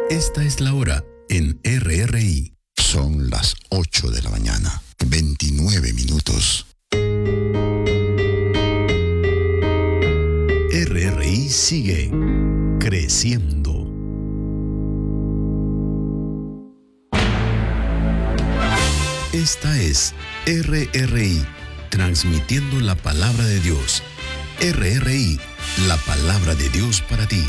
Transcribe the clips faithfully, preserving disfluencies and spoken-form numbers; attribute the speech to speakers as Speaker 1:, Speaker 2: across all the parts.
Speaker 1: Esta es la hora en R R I.
Speaker 2: Son las ocho de la mañana, veintinueve minutos.
Speaker 1: R R I sigue creciendo. Esta es R R I, transmitiendo la palabra de Dios. R R I, la palabra de Dios para ti.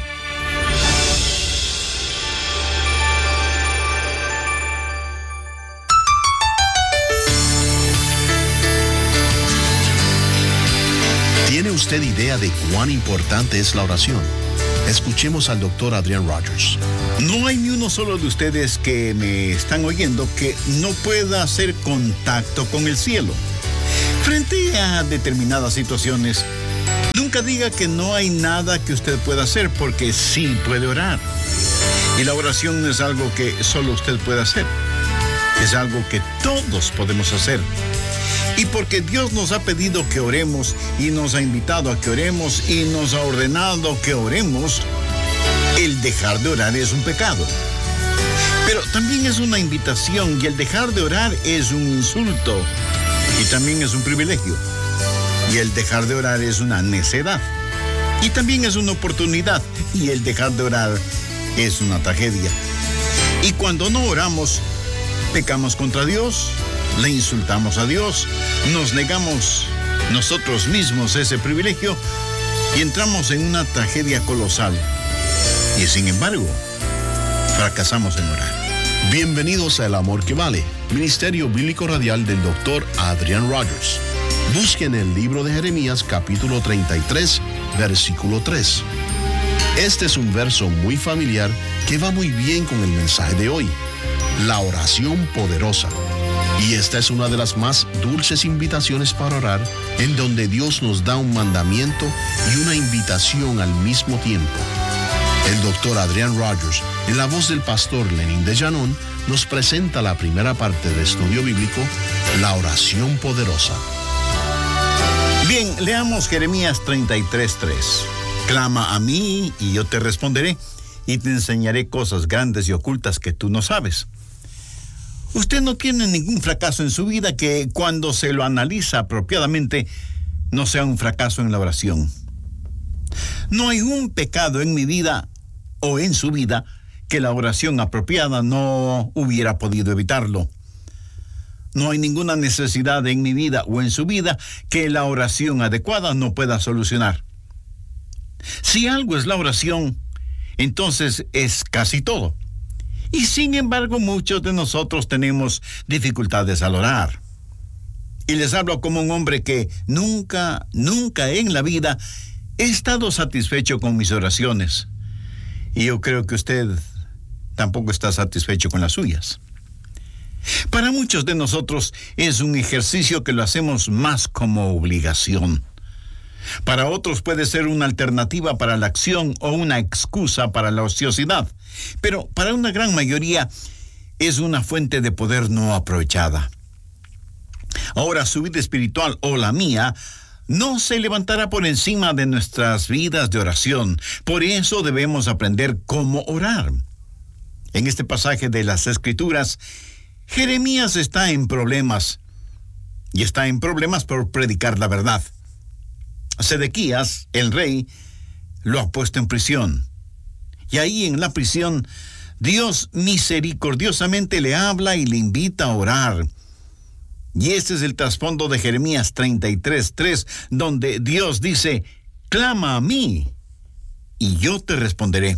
Speaker 1: ¿Tiene usted idea de cuán importante es la oración? Escuchemos al doctor Adrian Rogers.
Speaker 3: No hay ni uno solo de ustedes que me están oyendo que no pueda hacer contacto con el cielo. Frente a determinadas situaciones, nunca diga que no hay nada que usted pueda hacer, porque sí puede orar. Y la oración no es algo que solo usted puede hacer. Es algo que todos podemos hacer. Y porque Dios nos ha pedido que oremos y nos ha invitado a que oremos y nos ha ordenado que oremos, el dejar de orar es un pecado. Pero también es una invitación, y el dejar de orar es un insulto y también es un privilegio. Y el dejar de orar es una necedad y también es una oportunidad, y el dejar de orar es una tragedia. Y cuando no oramos, pecamos contra Dios, le insultamos a Dios, nos negamos nosotros mismos ese privilegio y entramos en una tragedia colosal. Y sin embargo, fracasamos en orar.
Speaker 1: Bienvenidos a El Amor que Vale, Ministerio Bíblico Radial del doctor Adrian Rogers. Busquen el libro de Jeremías, capítulo treinta y tres, versículo tres. Este es un verso muy familiar que va muy bien con el mensaje de hoy, la oración poderosa. Y esta es una de las más dulces invitaciones para orar, en donde Dios nos da un mandamiento y una invitación al mismo tiempo. El doctor Adrian Rogers, en la voz del pastor Lenin de Llanón, nos presenta la primera parte del estudio bíblico, la oración poderosa.
Speaker 3: Bien, leamos Jeremías treinta y tres, tres. Clama a mí y yo te responderé, y te enseñaré cosas grandes y ocultas que tú no sabes. Usted no tiene ningún fracaso en su vida que, cuando se lo analiza apropiadamente, no sea un fracaso en la oración. No hay un pecado en mi vida o en su vida que la oración apropiada no hubiera podido evitarlo. No hay ninguna necesidad en mi vida o en su vida que la oración adecuada no pueda solucionar. Si algo es la oración, entonces es casi todo. Y sin embargo, muchos de nosotros tenemos dificultades al orar. Y les hablo como un hombre que nunca, nunca en la vida he estado satisfecho con mis oraciones. Y yo creo que usted tampoco está satisfecho con las suyas. Para muchos de nosotros es un ejercicio que lo hacemos más como obligación. Para otros puede ser una alternativa para la acción o una excusa para la ociosidad. Pero para una gran mayoría es una fuente de poder no aprovechada. Ahora, su vida espiritual o la mía no se levantará por encima de nuestras vidas de oración. Por eso debemos aprender cómo orar. En este pasaje de las Escrituras, Jeremías está en problemas. Y está en problemas por predicar la verdad. Sedequías, el rey, lo ha puesto en prisión. Y ahí en la prisión, Dios misericordiosamente le habla y le invita a orar. Y este es el trasfondo de Jeremías treinta y tres, tres, donde Dios dice: clama a mí, y yo te responderé.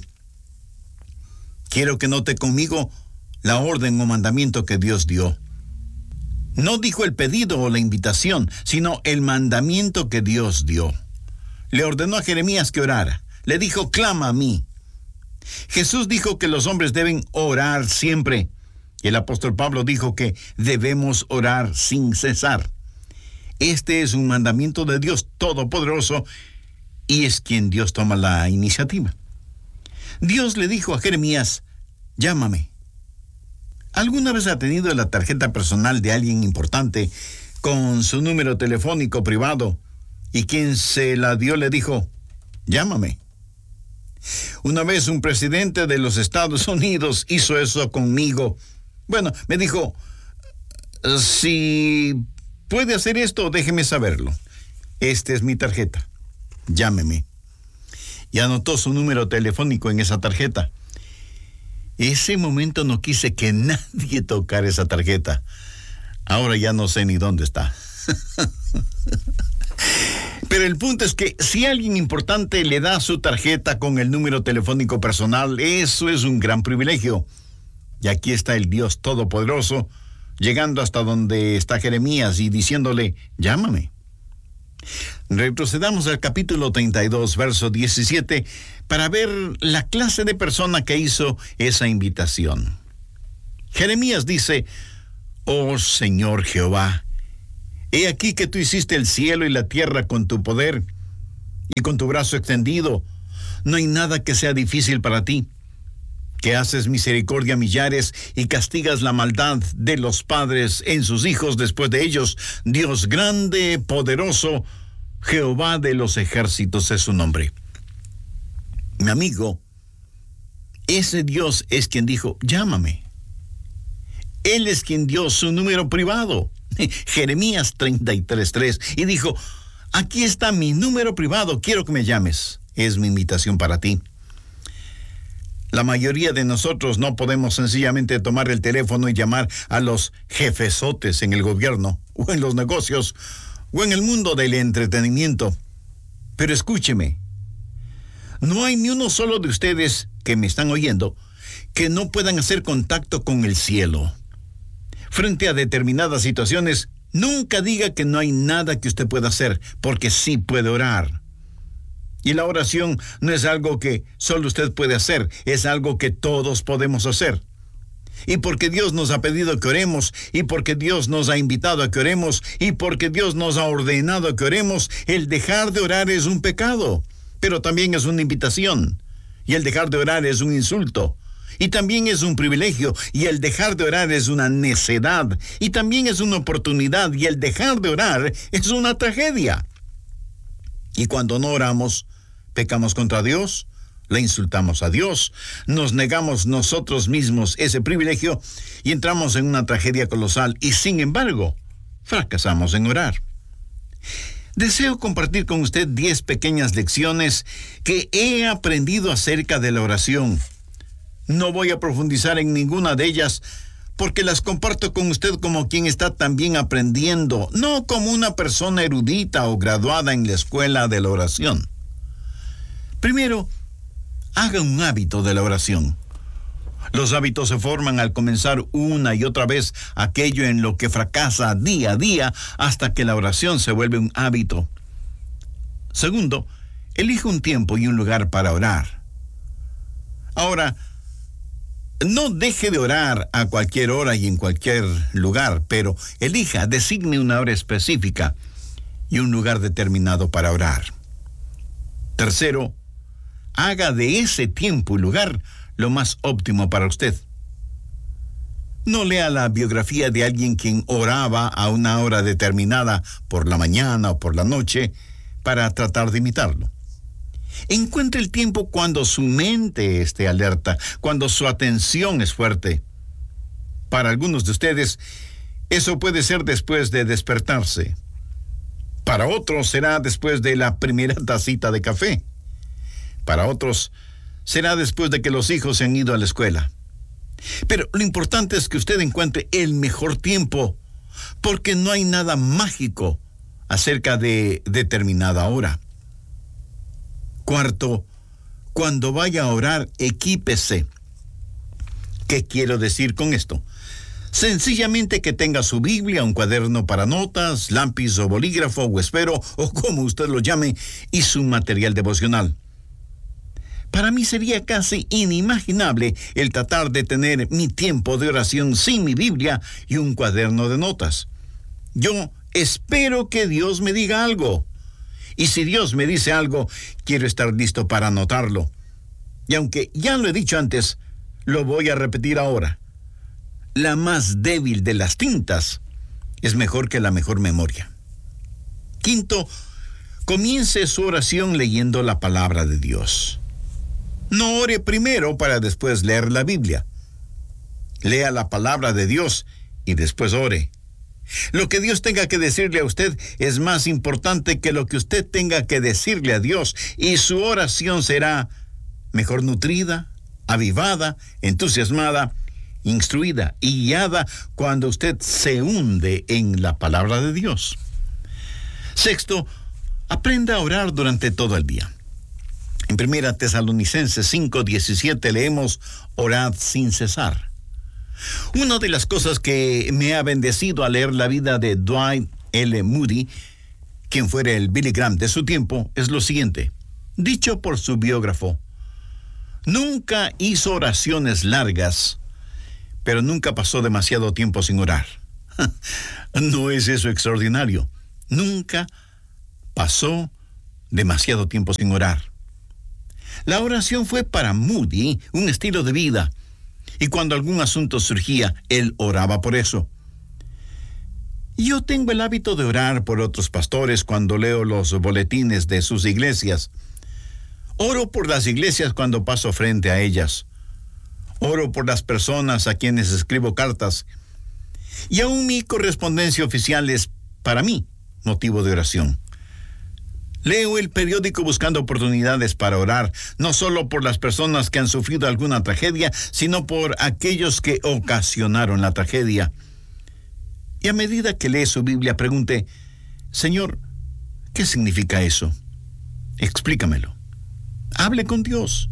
Speaker 3: Quiero que note conmigo la orden o mandamiento que Dios dio. No dijo el pedido o la invitación, sino el mandamiento que Dios dio. Le ordenó a Jeremías que orara. Le dijo: clama a mí. Jesús dijo que los hombres deben orar siempre. Y el apóstol Pablo dijo que debemos orar sin cesar. Este es un mandamiento de Dios Todopoderoso, y es quien Dios toma la iniciativa. Dios le dijo a Jeremías: llámame. ¿Alguna vez ha tenido la tarjeta personal de alguien importante con su número telefónico privado, y quien se la dio le dijo: llámame? Una vez un presidente de los Estados Unidos hizo eso conmigo. Bueno, me dijo, si puede hacer esto, déjeme saberlo. Esta es mi tarjeta. Llámeme. Y anotó su número telefónico en esa tarjeta. Ese momento no quise que nadie tocara esa tarjeta. Ahora ya no sé ni dónde está. Pero el punto es que si alguien importante le da su tarjeta con el número telefónico personal, eso es un gran privilegio. Y aquí está el Dios Todopoderoso, llegando hasta donde está Jeremías y diciéndole, llámame. Retrocedamos al capítulo treinta y dos, verso diecisiete, para ver la clase de persona que hizo esa invitación. Jeremías dice, oh Señor Jehová, he aquí que tú hiciste el cielo y la tierra con tu poder y con tu brazo extendido. No hay nada que sea difícil para ti, que haces misericordia a millares y castigas la maldad de los padres en sus hijos después de ellos. Dios grande, poderoso, Jehová de los ejércitos es su nombre. Mi amigo, ese Dios es quien dijo, llámame. Él es quien dio su número privado, Jeremías treinta y tres, tres, y dijo, aquí está mi número privado, quiero que me llames. Es mi invitación para ti. La mayoría de nosotros no podemos sencillamente tomar el teléfono y llamar a los jefesotes en el gobierno, o en los negocios, o en el mundo del entretenimiento. Pero escúcheme, no hay ni uno solo de ustedes que me están oyendo que no puedan hacer contacto con el cielo. Frente a determinadas situaciones, nunca diga que no hay nada que usted pueda hacer, porque sí puede orar. Y la oración no es algo que solo usted puede hacer, es algo que todos podemos hacer. Y porque Dios nos ha pedido que oremos, y porque Dios nos ha invitado a que oremos, y porque Dios nos ha ordenado que oremos, el dejar de orar es un pecado, pero también es una invitación. Y el dejar de orar es un insulto. Y también es un privilegio, y el dejar de orar es una necedad, y también es una oportunidad, y el dejar de orar es una tragedia. Y cuando no oramos, pecamos contra Dios, le insultamos a Dios, nos negamos nosotros mismos ese privilegio y entramos en una tragedia colosal y sin embargo, fracasamos en orar. Deseo compartir con usted diez pequeñas lecciones que he aprendido acerca de la oración. No voy a profundizar en ninguna de ellas porque las comparto con usted como quien está también aprendiendo, no como una persona erudita o graduada en la escuela de la oración. Primero, haga un hábito de la oración. Los hábitos se forman al comenzar una y otra vez aquello en lo que fracasa día a día hasta que la oración se vuelve un hábito. Segundo, elija un tiempo y un lugar para orar. Ahora, no deje de orar a cualquier hora y en cualquier lugar, pero elija, designe una hora específica y un lugar determinado para orar. Tercero, haga de ese tiempo y lugar lo más óptimo para usted. No lea la biografía de alguien quien oraba a una hora determinada por la mañana o por la noche para tratar de imitarlo. Encuentre el tiempo cuando su mente esté alerta, cuando su atención es fuerte. Para algunos de ustedes, eso puede ser después de despertarse. Para otros será después de la primera tacita de café. Para otros será después de que los hijos se han ido a la escuela. Pero lo importante es que usted encuentre el mejor tiempo, porque no hay nada mágico acerca de determinada hora. Cuarto, cuando vaya a orar, equípese. ¿Qué quiero decir con esto? Sencillamente que tenga su Biblia, un cuaderno para notas, lápiz o bolígrafo o esfero, o como usted lo llame, y su material devocional. Para mí sería casi inimaginable el tratar de tener mi tiempo de oración sin mi Biblia y un cuaderno de notas. Yo espero que Dios me diga algo. Y si Dios me dice algo, quiero estar listo para anotarlo. Y aunque ya lo he dicho antes, lo voy a repetir ahora. La más débil de las tintas es mejor que la mejor memoria. Quinto, comience su oración leyendo la palabra de Dios. No ore primero para después leer la Biblia. Lea la palabra de Dios y después ore. Lo que Dios tenga que decirle a usted es más importante que lo que usted tenga que decirle a Dios, y su oración será mejor nutrida, avivada, entusiasmada, instruida y guiada cuando usted se hunde en la palabra de Dios. Sexto, aprenda a orar durante todo el día. En Primera Tesalonicenses cinco diecisiete leemos: orad sin cesar. Una de las cosas que me ha bendecido al leer la vida de Dwight L. Moody, quien fuera el Billy Graham de su tiempo, es lo siguiente. Dicho por su biógrafo: nunca hizo oraciones largas, pero nunca pasó demasiado tiempo sin orar. ¿No es eso extraordinario? Nunca pasó demasiado tiempo sin orar. La oración fue para Moody un estilo de vida, y cuando algún asunto surgía, él oraba por eso. Yo tengo el hábito de orar por otros pastores cuando leo los boletines de sus iglesias. Oro por las iglesias cuando paso frente a ellas. Oro por las personas a quienes escribo cartas. Y aún mi correspondencia oficial es, para mí, motivo de oración. Leo el periódico buscando oportunidades para orar, no solo por las personas que han sufrido alguna tragedia, sino por aquellos que ocasionaron la tragedia. Y a medida que lee su Biblia, pregunte: Señor, ¿qué significa eso? Explícamelo. Hable con Dios.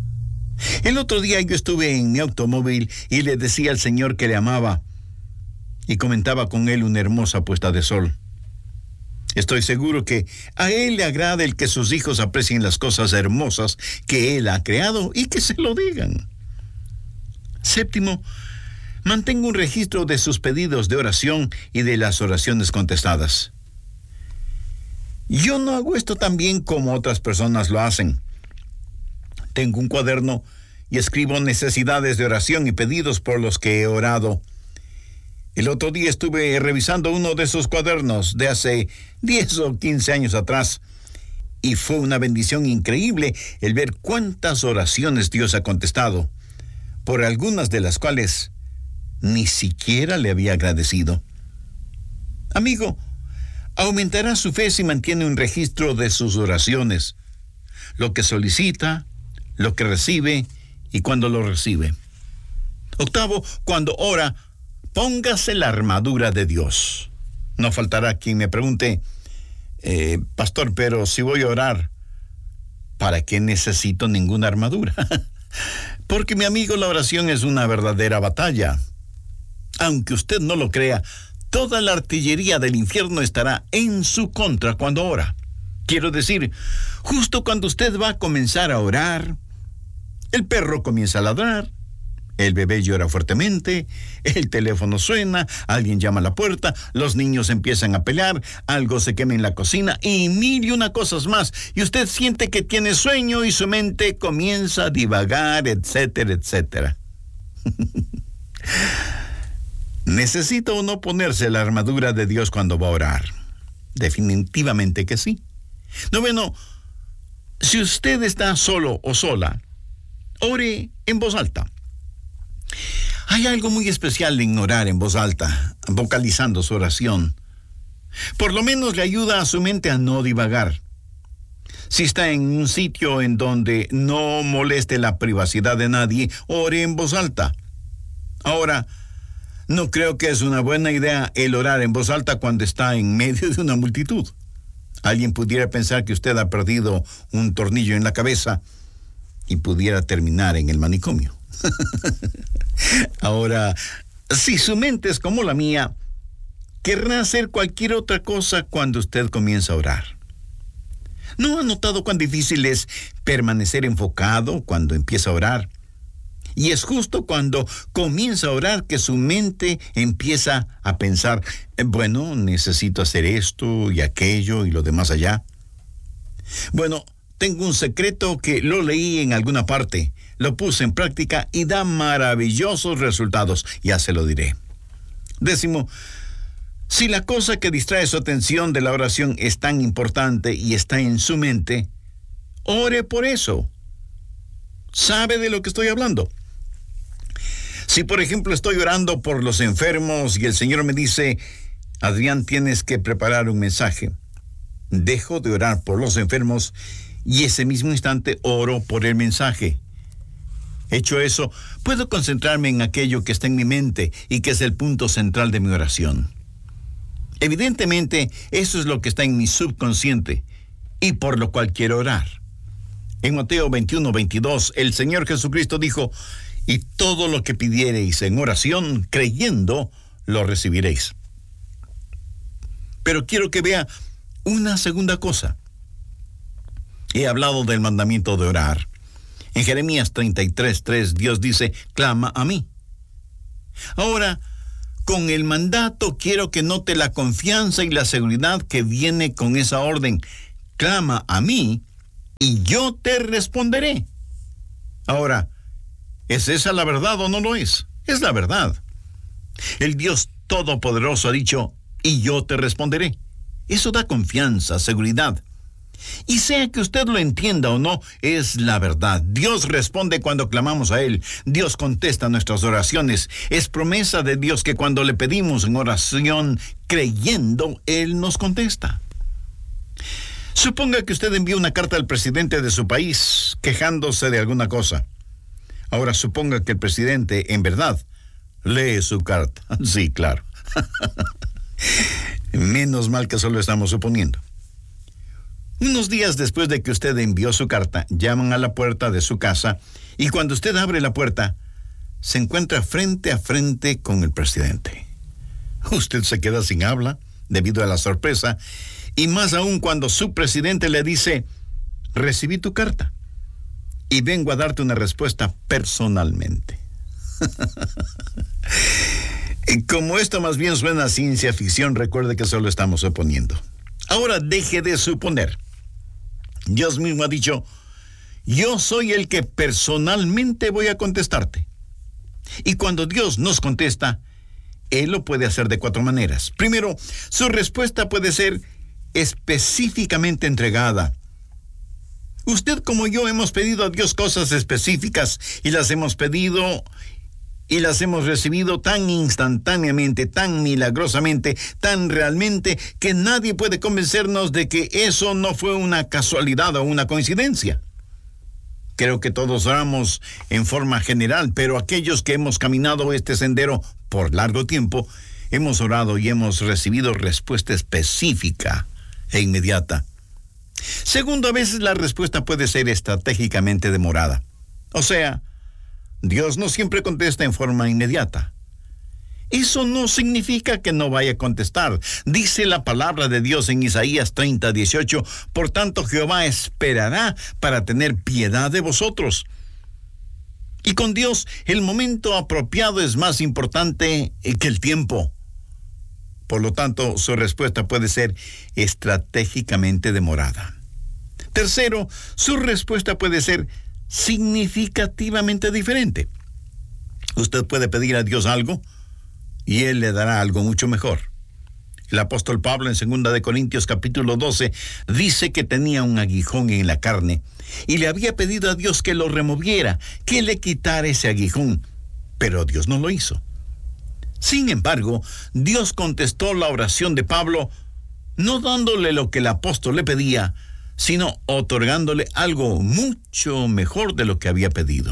Speaker 3: El otro día yo estuve en mi automóvil y le decía al Señor que le amaba, y comentaba con él una hermosa puesta de sol. Estoy seguro que a Él le agrada el que sus hijos aprecien las cosas hermosas que Él ha creado y que se lo digan. Séptimo, mantenga un registro de sus pedidos de oración y de las oraciones contestadas. Yo no hago esto tan bien como otras personas lo hacen. Tengo un cuaderno y escribo necesidades de oración y pedidos por los que he orado. El otro día estuve revisando uno de esos cuadernos de hace diez o quince años atrás, y fue una bendición increíble el ver cuántas oraciones Dios ha contestado, por algunas de las cuales ni siquiera le había agradecido. Amigo, aumentará su fe si mantiene un registro de sus oraciones, lo que solicita, lo que recibe y cuando lo recibe. Octavo, cuando ora, póngase la armadura de Dios. No faltará quien me pregunte: eh, Pastor, pero si voy a orar, ¿para qué necesito ninguna armadura? Porque, mi amigo, la oración es una verdadera batalla. Aunque usted no lo crea, toda la artillería del infierno estará en su contra cuando ora. Quiero decir, justo cuando usted va a comenzar a orar, el perro comienza a ladrar, el bebé llora fuertemente, el teléfono suena, alguien llama a la puerta, los niños empiezan a pelear, algo se quema en la cocina y mil y una cosas más. Y usted siente que tiene sueño y su mente comienza a divagar, etcétera, etcétera. ¿Necesita o no ponerse la armadura de Dios cuando va a orar? Definitivamente que sí. Noveno, si usted está solo o sola, ore en voz alta. Hay algo muy especial en orar en voz alta, vocalizando su oración. Por lo menos le ayuda a su mente a no divagar. Si está en un sitio en donde no moleste la privacidad de nadie, ore en voz alta. Ahora, no creo que es una buena idea el orar en voz alta cuando está en medio de una multitud. Alguien pudiera pensar que usted ha perdido un tornillo en la cabeza y pudiera terminar en el manicomio. Ahora, si su mente es como la mía, querrá hacer cualquier otra cosa cuando usted comienza a orar. ¿No ha notado cuán difícil es permanecer enfocado cuando empieza a orar? Y es justo cuando comienza a orar que su mente empieza a pensar, bueno, necesito hacer esto y aquello y lo demás allá. Bueno, tengo un secreto que lo leí en alguna parte, lo puse en práctica y da maravillosos resultados, ya se lo diré. Décimo, si la cosa que distrae su atención de la oración es tan importante y está en su mente, ore por eso. sabe de lo que estoy hablando. Si, por ejemplo, estoy orando por los enfermos y el Señor me dice, Adrián, tienes que preparar un mensaje, dejo de orar por los enfermos y ese mismo instante oro por el mensaje. Hecho eso, puedo concentrarme en aquello que está en mi mente y que es el punto central de mi oración. Evidentemente, eso es lo que está en mi subconsciente y por lo cual quiero orar. En Mateo veintiuno, veintidós, el Señor Jesucristo dijo, y todo lo que pidiereis en oración, creyendo, lo recibiréis. Pero quiero que vea una segunda cosa. He hablado del mandamiento de orar. En Jeremías treinta y tres, tres, Dios dice, clama a mí. Ahora, con el mandato quiero que note la confianza y la seguridad que viene con esa orden. Clama a mí y yo te responderé. Ahora, ¿es esa la verdad o no lo es? Es la verdad. El Dios Todopoderoso ha dicho, y yo te responderé. Eso da confianza, seguridad. Y sea que usted lo entienda o no, es la verdad. Dios responde cuando clamamos a Él. Dios contesta nuestras oraciones. Es promesa de Dios que cuando le pedimos en oración, creyendo, Él nos contesta. Suponga que usted envía una carta al presidente de su país, quejándose de alguna cosa. Ahora suponga que el presidente, en verdad, lee su carta. Sí, claro. Menos mal que solo estamos suponiendo. Unos días después de que usted envió su carta, llaman a la puerta de su casa y cuando usted abre la puerta, se encuentra frente a frente con el presidente. Usted se queda sin habla debido a la sorpresa y más aún cuando su presidente le dice, recibí tu carta y vengo a darte una respuesta personalmente. Como esto más bien suena a ciencia ficción, recuerde que solo estamos suponiendo. Ahora deje de suponer. Dios mismo ha dicho, yo soy el que personalmente voy a contestarte. Y cuando Dios nos contesta, Él lo puede hacer de cuatro maneras. Primero, su respuesta puede ser específicamente entregada. Usted como yo hemos pedido a Dios cosas específicas y las hemos pedido y las hemos recibido tan instantáneamente, tan milagrosamente, tan realmente, que nadie puede convencernos de que eso no fue una casualidad o una coincidencia. Creo que todos oramos en forma general, pero aquellos que hemos caminado este sendero por largo tiempo, hemos orado y hemos recibido respuesta específica e inmediata. Segundo, a veces la respuesta puede ser estratégicamente demorada. O sea, Dios no siempre contesta en forma inmediata. Eso no significa que no vaya a contestar. Dice la palabra de Dios en Isaías treinta, dieciocho, por tanto Jehová esperará para tener piedad de vosotros. Y con Dios, el momento apropiado es más importante que el tiempo. Por lo tanto, su respuesta puede ser estratégicamente demorada. Tercero, su respuesta puede ser significativamente diferente. Usted puede pedir a Dios algo y Él le dará algo mucho mejor. El apóstol Pablo en segunda de Corintios capítulo doce dice que tenía un aguijón en la carne y le había pedido a Dios que lo removiera, que le quitara ese aguijón, pero Dios no lo hizo. Sin embargo, Dios contestó la oración de Pablo no dándole lo que el apóstol le pedía, sino otorgándole algo mucho mejor de lo que había pedido.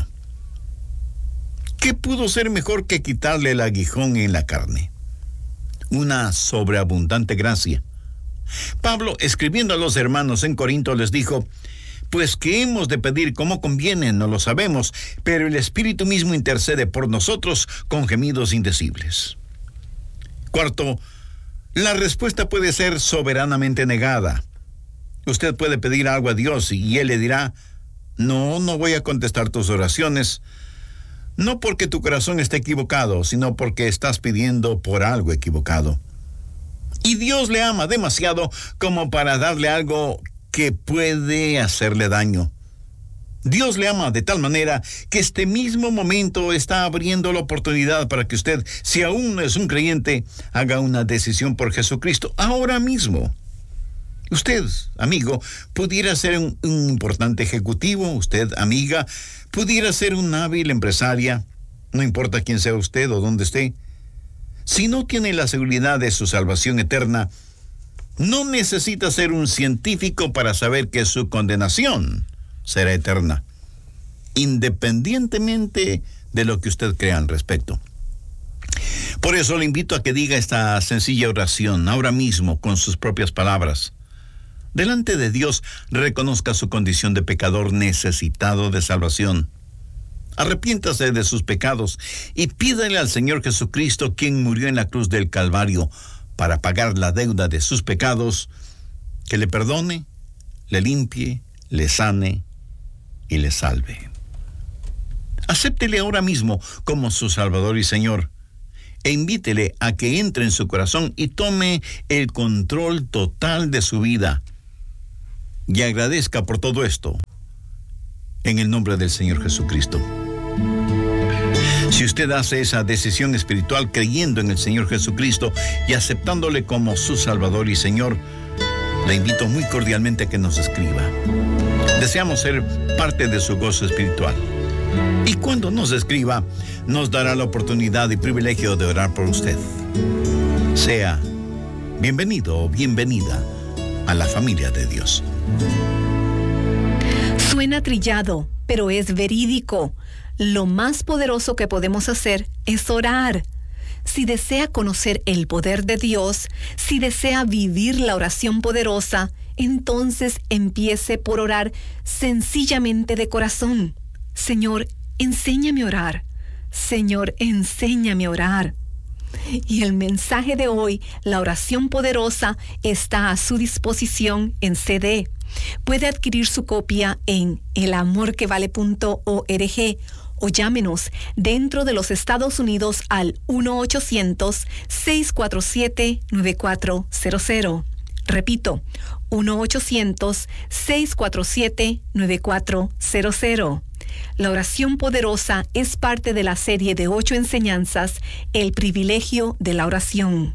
Speaker 3: ¿Qué pudo ser mejor que quitarle el aguijón en la carne? Una sobreabundante gracia. Pablo, escribiendo a los hermanos en Corinto, les dijo, pues que hemos de pedir como conviene, no lo sabemos, pero el Espíritu mismo intercede por nosotros con gemidos indecibles. Cuarto, la respuesta puede ser soberanamente negada. Usted puede pedir algo a Dios y Él le dirá, no, no voy a contestar tus oraciones, no porque tu corazón esté equivocado, sino porque estás pidiendo por algo equivocado. Y Dios le ama demasiado como para darle algo que puede hacerle daño. Dios le ama de tal manera que este mismo momento está abriendo la oportunidad para que usted, si aún no es un creyente, haga una decisión por Jesucristo ahora mismo. Usted, amigo, pudiera ser un, un importante ejecutivo. Usted, amiga, pudiera ser una hábil empresaria. No importa quién sea usted o dónde esté. Si no tiene la seguridad de su salvación eterna, no necesita ser un científico para saber que su condenación será eterna, independientemente de lo que usted crea al respecto. Por eso le invito a que diga esta sencilla oración ahora mismo con sus propias palabras. Delante de Dios, reconozca su condición de pecador necesitado de salvación. Arrepiéntase de sus pecados y pídale al Señor Jesucristo, quien murió en la cruz del Calvario para pagar la deuda de sus pecados, que le perdone, le limpie, le sane y le salve. Acéptele ahora mismo como su Salvador y Señor, e invítele a que entre en su corazón y tome el control total de su vida. Y agradezca por todo esto, en el nombre del Señor Jesucristo. Si usted hace esa decisión espiritual creyendo en el Señor Jesucristo y aceptándole como su Salvador y Señor, le invito muy cordialmente a que nos escriba. Deseamos ser parte de su gozo espiritual. Y cuando nos escriba, nos dará la oportunidad y privilegio de orar por usted. Sea bienvenido o bienvenida a la familia de Dios.
Speaker 4: Suena trillado, pero es verídico. Lo más poderoso que podemos hacer es orar. Si desea conocer el poder de Dios, si desea vivir la oración poderosa, entonces empiece por orar sencillamente de corazón. Señor, enséñame a orar. Señor, enséñame a orar. Y el mensaje de hoy, la oración poderosa, está a su disposición en C D. Puede adquirir su copia en el amor que vale punto org o llámenos dentro de los Estados Unidos al uno ochocientos, seis cuatro siete, nueve cuatro cero cero. Repito, uno ochocientos, seis cuatro siete, nueve cuatro cero cero. La oración poderosa es parte de la serie de ocho enseñanzas, El privilegio de la oración.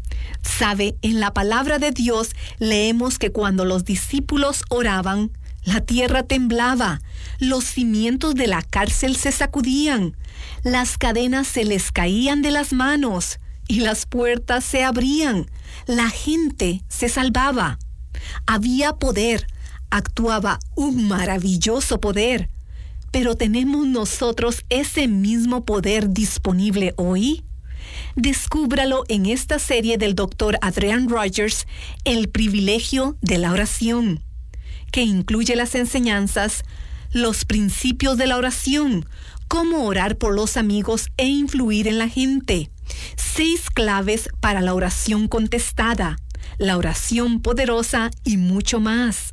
Speaker 4: Sabe, en la palabra de Dios leemos que cuando los discípulos oraban, la tierra temblaba, los cimientos de la cárcel se sacudían, las cadenas se les caían de las manos y las puertas se abrían. La gente se salvaba. Había poder, actuaba un maravilloso poder. Pero ¿tenemos nosotros ese mismo poder disponible hoy? Descúbralo en esta serie del doctor Adrian Rogers, El privilegio de la oración, que incluye las enseñanzas, los principios de la oración, cómo orar por los amigos e influir en la gente, seis claves para la oración contestada, la oración poderosa y mucho más.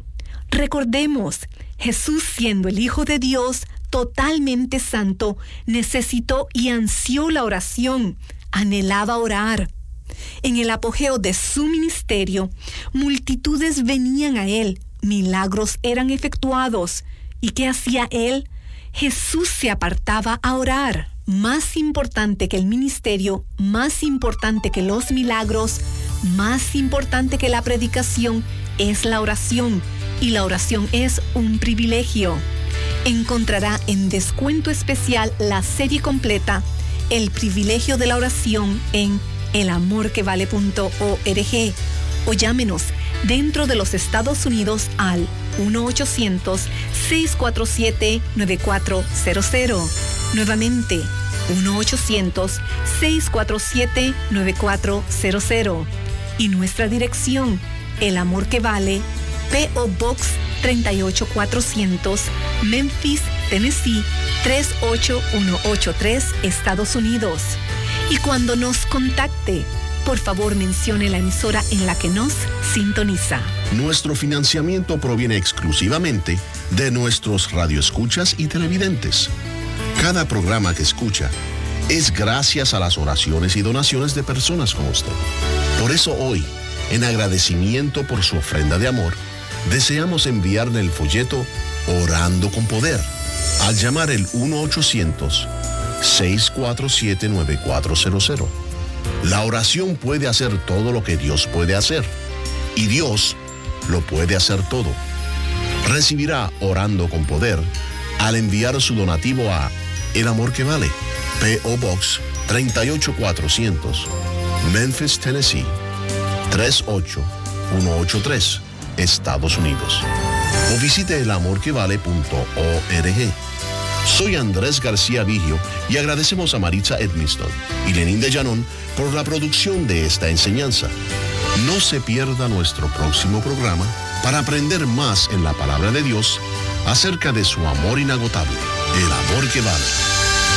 Speaker 4: Recordemos, Jesús, siendo el Hijo de Dios, totalmente santo, necesitó y ansió la oración, anhelaba orar. En el apogeo de su ministerio, multitudes venían a él, milagros eran efectuados. ¿Y qué hacía él? Jesús se apartaba a orar. Más importante que el ministerio, más importante que los milagros, más importante que la predicación, es la oración. Y la oración es un privilegio. Encontrará en descuento especial la serie completa, El privilegio de la oración, en el amor que vale punto org o llámenos dentro de los Estados Unidos al uno ochocientos, seis cuatro siete, nueve cuatro cero cero. Nuevamente, uno ochocientos, seis cuatro siete, nueve cuatro cero cero. Y nuestra dirección, El amor que vale, P O Box treinta y ocho cuatrocientos, Memphis, Tennessee tres ocho uno ocho tres, Estados Unidos. Y cuando nos contacte, por favor mencione la emisora en la que nos sintoniza.
Speaker 1: Nuestro financiamiento proviene exclusivamente de nuestros radioescuchas y televidentes. Cada programa que escucha es gracias a las oraciones y donaciones de personas como usted. Por eso hoy, en agradecimiento por su ofrenda de amor, deseamos enviarle el folleto Orando con Poder al llamar el uno ochocientos, seis cuatro siete, nueve cuatro cero cero. La oración puede hacer todo lo que Dios puede hacer, y Dios lo puede hacer todo. Recibirá Orando con Poder al enviar su donativo a El Amor que Vale, P O Box treinta y ocho cuatrocientos, Memphis, Tennessee tres ocho uno ocho tres, Estados Unidos. O visite el amor que vale punto org. Soy Andrés García Vigio y agradecemos a Maritza Edmiston y Lenín de Llanón por la producción de esta enseñanza. No se pierda nuestro próximo programa para aprender más en la palabra de Dios acerca de su amor inagotable, el amor que vale.